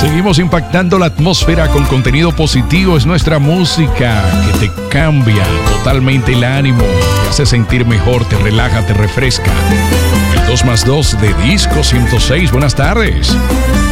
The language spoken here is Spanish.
Seguimos impactando la atmósfera con contenido positivo. Es nuestra música que te cambia totalmente el ánimo, te hace sentir mejor, te relaja, te refresca. El 2+2 de Disco 106. Buenas tardes.